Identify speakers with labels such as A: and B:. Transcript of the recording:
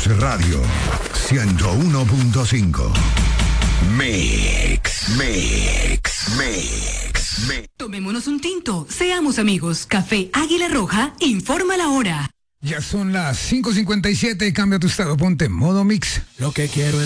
A: Plus Radio 101.5. Mix.
B: Tomémonos un tinto, seamos amigos. Café Águila Roja informa la hora.
C: Ya son las 5:57, cambia tu estado, ponte modo mix.
D: Lo que quiero es